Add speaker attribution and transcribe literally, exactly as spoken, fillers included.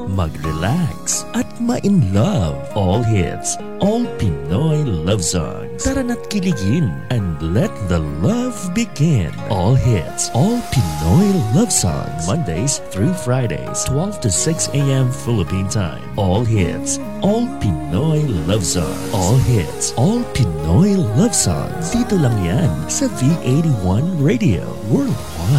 Speaker 1: mag-relax, at ma-in love. All hits, all Pinoy love songs. Tara na't kiligin and let the love begin. All hits, all Pinoy love songs. Mondays through Fridays, twelve to six a.m. Philippine time. All hits, all Pinoy love songs. All hits, all Pinoy love songs. Dito lang yan sa V eighty-one Radio Worldwide.